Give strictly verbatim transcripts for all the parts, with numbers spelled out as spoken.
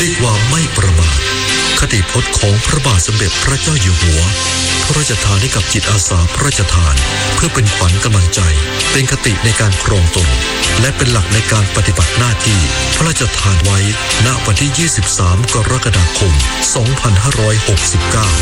ด้วยความไม่ประมาทคติพจน์ของพระบาทสมเด็จพระเจ้าอยู่หัวพระราชทานให้กับจิตอาสาพระราชทานเพื่อเป็นขวัญกำลังใจเป็นคติในการครองตนและเป็นหลักในการปฏิบัติหน้าที่พระราชทานไว้ณวันที่ยี่สิบสามกรกฎาคมสองพันห้าร้อยหกสิบเก้า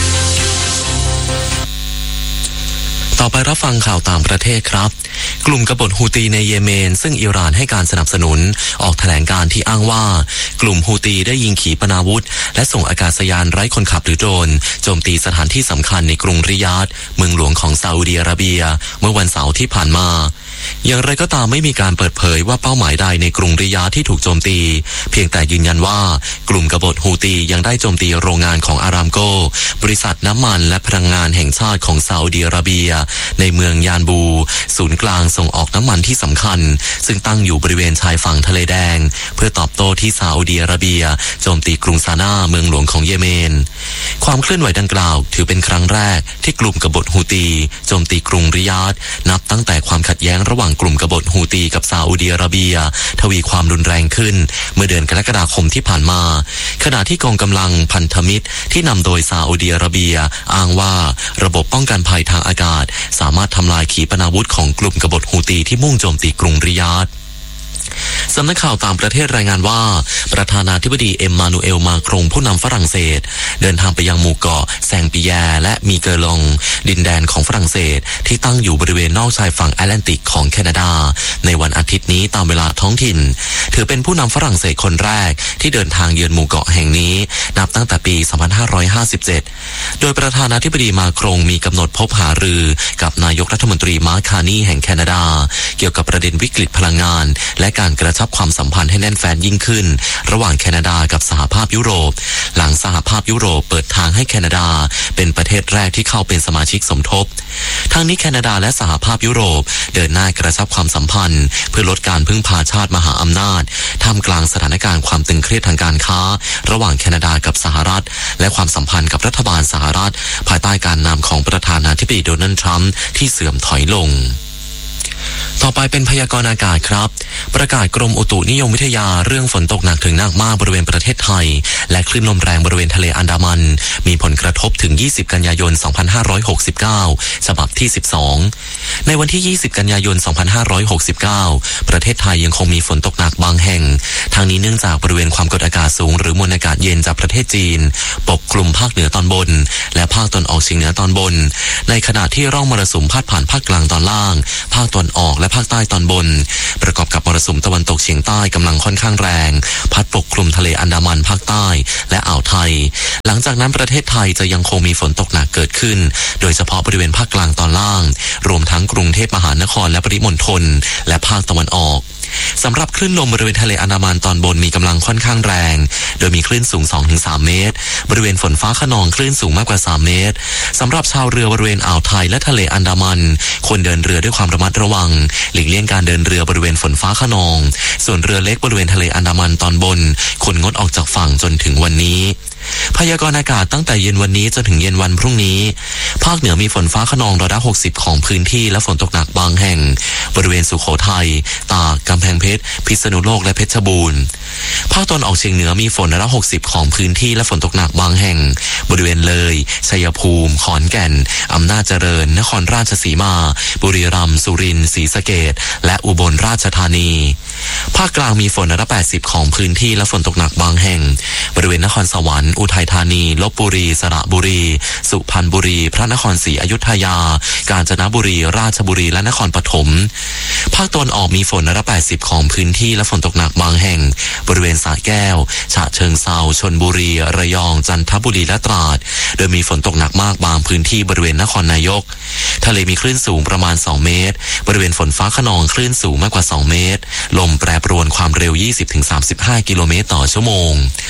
ต่อไปรับฟังข่าวต่างประเทศครับกลุ่มกบฏฮูตีในเยเมนซึ่งอิหร่านให้การสนับสนุนออกแถลงการณ์ที่อ้างว่ากลุ่มฮูตีได้ยิงขีปนาวุธและส่งอากาศยานไร้คนขับหรือโดรนโจมตีสถานที่สำคัญในกรุงริยาดเมืองหลวงของซาอุดิอาระเบียเมื่อวันเสาร์ที่ผ่านมาอย่างไรก็ตามไม่มีการเปิดเผยว่าเป้าหมายใดในกรุงริยาดที่ถูกโจมตีเพียงแต่ยืนยันว่ากลุ่มกบฏฮูตียังได้โจมตีโรงงานของอารามโกบริษัทน้ำมันและพลังงานแห่งชาติของซาอุดิอาระเบียในเมืองยานบูศูนย์กลางส่งออกน้ำมันที่สำคัญซึ่งตั้งอยู่บริเวณชายฝั่งทะเลแดงเพื่อตอบโต้ที่ซาอุดิอาระเบียโจมตีกรุงซานาเมืองหลวงของเยเมนความเคลื่อนไหวดังกล่าวถือเป็นครั้งแรกที่กลุ่มกบฏฮูตีโจมตีกรุงริยาดนับตั้งแต่ความขัดแย้งระหว่างกลุ่มกบฏฮูตีกับซาอุดิอาระเบียทวีความรุนแรงขึ้นเมื่อเดือนกรกฎาคมที่ผ่านมาขณะที่กองกำลังพันธมิตรที่นำโดยซาอุดิอาระเบียอ้างว่าระบบป้องกันภัยทางอากาศสามารถทำลายขีปนาวุธของกลุ่มกบฏฮูตีที่มุ่งโจมตีกรุงริยาดสำนักข่าวต่างประเทศรายงานว่าประธานาธิบดีเอ็มมานูเอลมาครงผู้นำฝรั่งเศสเดินทางไปยังหมู่เกาะแซงปิแยร์และมีเกอลองดินแดนของฝรั่งเศสที่ตั้งอยู่บริเวณนอกชายฝั่งแอตแลนติกของแคนาดาในวันอาทิตย์นี้ตามเวลาท้องถิ่นถือเป็นผู้นำฝรั่งเศสคนแรกที่เดินทางเยือนหมู่เกาะแห่งนี้นับตั้งแต่ปีสองพันห้าร้อยห้าสิบเจ็ดโดยประธานาธิบดีมาครงมีกำหนดพบหารือกับนายกรัฐมนตรีมาร์ค คาร์นีแห่งแคนาดาเกี่ยวกับประเด็นวิกฤตพลังงานและการกระชับความสัมพันธ์ให้แน่นแฟ้นยิ่งขึ้นระหว่างแคนาดากับสหภาพยุโรปหลังสหภาพยุโรปเปิดทางให้แคนาดาเป็นประเทศแรกที่เข้าเป็นสมาชิกสมทบทั้งนี้แคนาดาและสหภาพยุโรปเดินหน้ากระชับความสัมพันธ์เพื่อลดการพึ่งพาชาติมหาอำนาจท่ามกลางสถานการณ์ความตึงเครียดทางการค้าระหว่างแคนาดากับสหรัฐและความสัมพันธ์กับรัฐบาลสหรัฐภายใต้การนำของประธานาธิบดีโดนัลด์ทรัมป์ที่เสื่อมถอยลงต่อไปเป็นพยากรณ์อากาศครับประกาศกรมอุตุนิยมวิทยาเรื่องฝนตกหนักถึงหนักมากบริเวณประเทศไทยและคลื่นลมแรงบริเวณทะเลอันดามันมีผลกระทบถึงยี่สิบกันยายนสองพันห้าร้อยหกสิบเก้าฉบับที่สิบสองในวันที่ยี่สิบกันยายนสองพันห้าร้อยหกสิบเก้าประเทศไทยยังคงมีฝนตกหนักบางแห่งทางนี้เนื่องจากบริเวณความกดอากาศสูงหรือมวลอากาศเย็นจากประเทศจีนปกคลุมภาคเหนือตอนบนและภาคตะวันออกเฉียงเหนือตอนบนในขณะที่ร่องมรสุมพาดผ่านภาคกลางตอนล่างภาคตะวันออกและภาคใต้ตอนบนประกอบกับมรสุมตะวันตกเฉียงใต้กำลังค่อนข้างแรงพัดปกคลุมทะเลอันดามันภาคใต้และอ่าวไทยหลังจากนั้นประเทศไทยจะยังคงมีฝนตกหนักเกิดขึ้นโดยเฉพาะบริเวณภาคกลางตอนล่างรวมทั้งกรุงเทพมหานครและปริมณฑลและภาคตะวันออกสำหรับคลื่นลมบริเวณทะเลอันดามันตอนบนมีกำลังค่อนข้างแรงโดยมีคลื่นสูง สองถึงสาม เมตรบริเวณฝนฟ้าคะนองคลื่นสูงมากกว่าสามเมตรสำหรับชาวเรือบริเวณอ่าวไทยและทะเลอันดามันควรเดินเรือด้วยความระมัดระวังหลีกเลี่ยงการเดินเรือบริเวณฝนฟ้าคะนองส่วนเรือเล็กบริเวณทะเลอันดามันตอนบนควรงดออกจากฝั่งจนถึงวันนี้พยากรณ์อากาศตั้งแต่เย็นวันนี้จนถึงเย็นวันพรุ่งนี้ภาคเหนือมีฝนฟ้าคะนองร้อยละหกสิบของพื้นที่และฝนตกหนักบางแห่งบริเวณสุโขทัยตากกำแพงเพชรพิษณุโลกและเพชรบูรณ์ภาคตะวันออกเฉียงเหนือมีฝนร้อยละหกสิบของพื้นที่และฝนตกหนักบางแห่งบริเวณเลยชัยภูมิขอนแก่นอำนาจเจริญนครราชสีมาบุรีรัมย์สุรินทร์ศรีสะเกษและอุบลราชธานีภาคกลางมีฝนร้อยละแปดสิบของพื้นที่และฝนตกหนักบางแห่งบริเวณนครสวรรค์อุทัยธานีลพบุรีสระบุรีสุพรรณบุรีพระนครศรีอยุธยากาญจนบุรีราชบุรีและนครปฐมภาคตะวันออกมีฝนร้อยละแปดสิบของพื้นที่และฝนตกหนักบางแห่งบริเวณสระแก้วฉะเชิงเทราชลบุรีระยองจันทบุรีและตราดโดยมีฝนตกหนักมากบางพื้นที่บริเวณนครนายกทะเลมีคลื่นสูงประมาณสองเมตรบริเวณฝนฟ้าคะนองคลื่นสูงมากกว่าสองเมตรลมแปรปรวนความเร็ว ยี่สิบถึงสามสิบห้า กิโลเมตรต่อชั่วโมง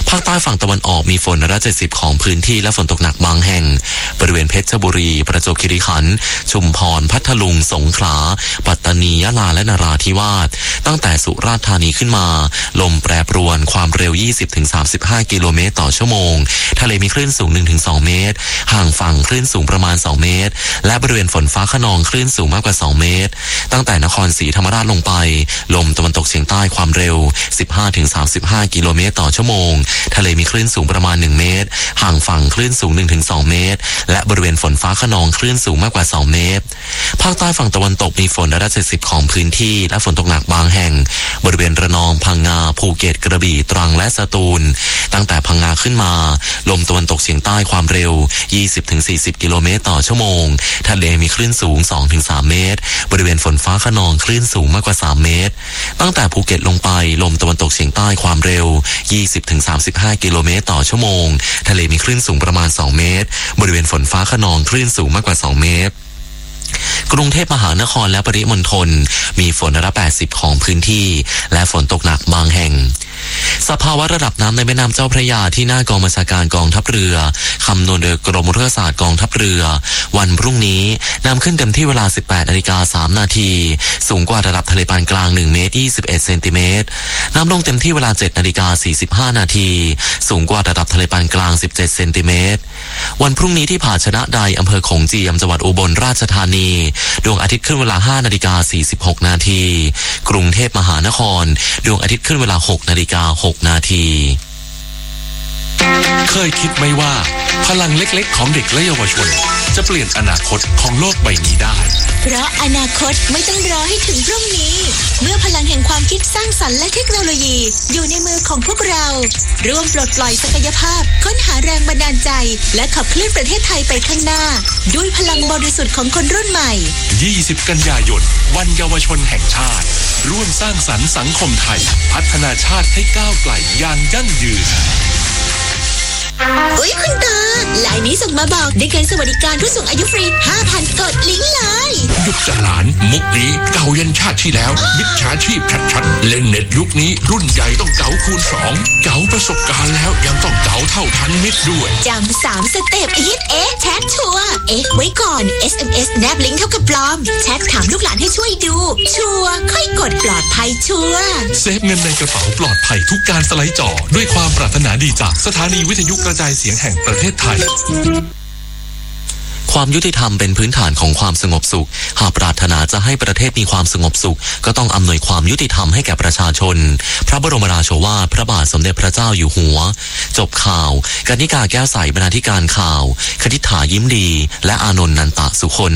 ภาคใต้ฝั่งตะวันออกมีฝนร้อยละเจ็ดสิบของพื้นที่และฝนตกหนักบางแห่งบริเวณเพชรบุรีประจวบคีรีขันธ์ชุมพรพัทลุงสงขลาปัตตานียะลาและนราธิวาสตั้งแต่สุราษฎร์ธานีขึ้นมาลมแปรปรวนความเร็ว ยี่สิบถึงสามสิบห้า กิโลเมตรต่อชั่วโมงทะเลมีคลื่นสูง หนึ่งถึงสอง เมตรห่างฝั่งคลื่นสูงประมาณสองเมตรและบริเวณฝนฟ้าคะนองคลื่นสูงมากกว่าสองเมตรตั้งแต่นครศรีธรรมราชลงไปลมตะวันตกเฉียงใต้ความเร็ว สิบห้าถึงสามสิบห้า กิโลเมตรต่อชั่วโมงทะเลมีคลื่นสูงประมาณหนึ่งเมตรห่างฝั่งคลื่นสูง หนึ่งถึงสอง เมตรและบริเวณฝนฟ้าคะนองคลื่นสูงมากกว่าสองเมตรภาคใต้ฝั่งตะวันตกมีฝนร้อยละเจ็ดสิบของพื้นที่และฝนตกหนักบางแห่งบริเวณระนองพังงาภูเก็ตกระบี่ตรังและสตูลตั้งแต่พังงาขึ้นมาลมตะวันตกเฉียงใต้ความเร็ว ยี่สิบถึงสี่สิบ กิโลเมตรต่อชั่วโมงทะเลมีคลื่นสูง สองถึงสาม เมตรบริเวณฝนฟ้าคะนองคลื่นสูงมากกว่าสามเมตรตั้งแต่ภูเก็ตลงไปลมตะวันตกเฉียงใต้ความเร็ว ยี่สิบถึงสามสิบห้า กิโลเมตรต่อชั่วโมงทะเลมีคลื่นสูงประมาณสองเมตรบริเวณฝนฟ้าคะนองคลื่นสูงมากกว่าสองเมตรกรุงเทพมหานครและปริมณฑลมีฝนร้อยละแปดสิบของพื้นที่และฝนตกหนักบางแห่งสภาวะระดับน้ำในแม่น้ำเจ้าพระยาที่หน้ากองบัญชาการกองทัพเรือคำนวณโดยกรมวิทยาศาสตร์กองทัพเรือวันพรุ่งนี้น้ำขึ้นเต็มที่เวลา สิบแปดนาฬิกาสามนาทีสูงกว่าระดับทะเลปานกลางหนึ่งเมตรยี่สิบเอ็ดเซนติเมตรน้ำลงเต็มที่เวลา เจ็ดนาฬิกาสี่สิบห้านาทีสูงกว่าระดับทะเลปานกลางสิบเจ็ดเซนติเมตรวันพรุ่งนี้ที่ผาชนะใดอำเภอโขงเจียมจังหวัดอุบลราชธานีดวงอาทิตย์ขึ้นเวลา ห้านาฬิกาสี่สิบหกนาทีกรุงเทพมหานครดวงอาทิตย์ขึ้นเวลา หกนาฬิกาหกนาทีเคยคิดไหมว่าพลังเล็กๆของเด็กและเยาวชนจะเปลี่ยนอนาคตของโลกใบนี้ได้เพราะอนาคตไม่ต้องรอให้ถึงพรุ่งนี้เมื่อพลังแห่งความคิดสร้างสรรค์และเทคโนโลยีอยู่ในมือของพวกเราร่วมปลดปล่อยศักยภาพค้นหาแรงบันดาลใจและขับเคลื่อนประเทศไทยไปข้างหน้าด้วยพลังบริสุทธิ์ของคนรุ่นใหม่ยี่สิบกันยายนวันเยาวชนแห่งชาติร่วมสร้างสรรค์สังคมไทยพัฒนาชาติให้ก้าวไกลอย่างยั่งยืนอุ๊ยคุณตาไลน์นี้ส่งมาบอกได้เงินสวัสดิการผู้สูงอายุฟรี ห้าพัน กดลิงก์เลยหยุดจะหลานมุกนี้เก่ายันชาติที่แล้วมิจฉาชีพชัดๆเล่นเน็ตยุคนี้รุ่นใหญ่ต้องเก๋าคูณสองเก๋าประสบการณ์แล้วยังต้องเก๋าเท่าทันมิตรด้วยจำสามสเต็ปฮิตเอ๊ะแชทชัวร์เอ๊ะไว้ก่อน เอส เอ็ม เอส แนบลิงก์เท่ากับปลอมแชทถามลูกหลานให้ช่วยดูชัวร์ค่อยกดปลอดภัยชัวร์เซฟเงินในกระเป๋าปลอดภัยทุกการสไลด์จอด้วยความปรารถนาดีจากสถานีวิทยุกระจายเสียงแห่งประเทศไทยความยุติธรรมเป็นพื้นฐานของความสงบสุขหากปรารถนาจะให้ประเทศมีความสงบสุขก็ต้องอำนวยความยุติธรรมให้แก่ประชาชนพระบรมราโชวาทพระบาทสมเด็จพระเจ้าอยู่หัวจบข่าวกนิกาแก้วใสบรรณาธิการข่าวคณิษฐายิ้มดีและอานนท์นันตะสุคน